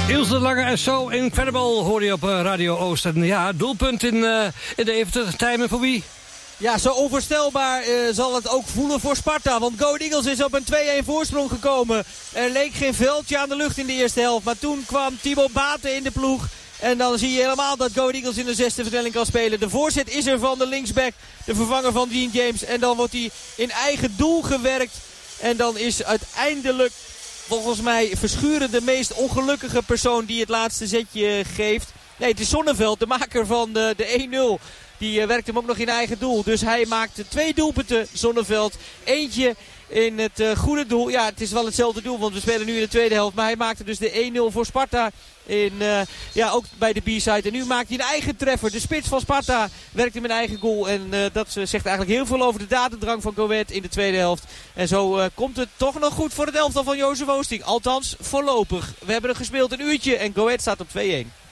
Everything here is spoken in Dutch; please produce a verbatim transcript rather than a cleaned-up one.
Ilse de Lange en So Incredible hoor je op Radio Oost. En ja, doelpunt in, uh, in de Deventer. Timen voor wie? Ja, zo onvoorstelbaar uh, zal het ook voelen voor Sparta. Want Go Ahead Eagles is op een twee-een voorsprong gekomen. Er leek geen veldje aan de lucht in de eerste helft. Maar toen kwam Thibaut Baten in de ploeg. En dan zie je helemaal dat Go Ahead Eagles in de zesde versnelling kan spelen. De voorzet is er van de linksback, de vervanger van Dean James. En dan wordt hij in eigen doel gewerkt. En dan is uiteindelijk volgens mij Verschuren de meest ongelukkige persoon die het laatste zetje geeft. Nee, het is Zonneveld, de maker van de, de één nul. Die uh, werkt hem ook nog in eigen doel. Dus hij maakt twee doelpunten, Zonneveld. Eentje in het uh, goede doel. Ja, het is wel hetzelfde doel, want we spelen nu in de tweede helft. Maar hij maakte dus de één nul voor Sparta. In, uh, ja, ook bij de B-side. En nu maakt hij een eigen treffer. De spits van Sparta werkt hem in eigen goal. En uh, dat zegt eigenlijk heel veel over de dadendrang van Go Ahead in de tweede helft. En zo uh, komt het toch nog goed voor het elftal van Jozef Oosting. Althans, voorlopig. We hebben er gespeeld een uurtje en Go Ahead staat op twee-een.